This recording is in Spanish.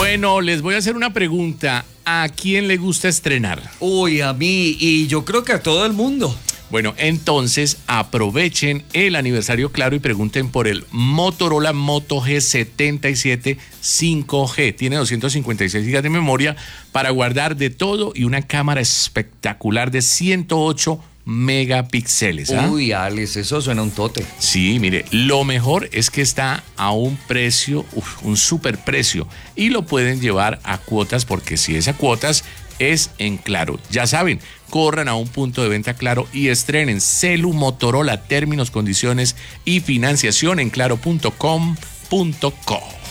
Bueno, les voy a hacer una pregunta. ¿A quién le gusta estrenar? Uy, a mí, y yo creo que a todo el mundo. Bueno, entonces aprovechen el aniversario Claro y pregunten por el Motorola Moto G77 5G. Tiene 256 GB de memoria para guardar de todo y una cámara espectacular de 108 megapíxeles. Uy, Alex, eso suena un tote. Sí, mire, lo mejor es que está a un precio, un super precio, y lo pueden llevar a cuotas, porque si es a cuotas, es en Claro. Ya saben, corran a un punto de venta Claro y estrenen Celu Motorola. Términos, condiciones y financiación en claro.com.co.